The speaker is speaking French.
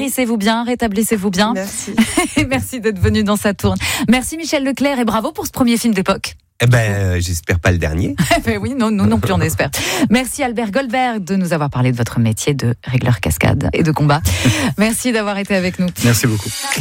Guérissez-vous bien, rétablissez-vous bien. Merci. Et merci d'être venu dans Sa Tourne. Merci Michel Leclerc et bravo pour ce premier film d'époque. J'espère pas le dernier. Oui, nous non plus, on espère. Merci Albert Goldberg de nous avoir parlé de votre métier de régleur cascade et de combat. Merci d'avoir été avec nous. Merci beaucoup.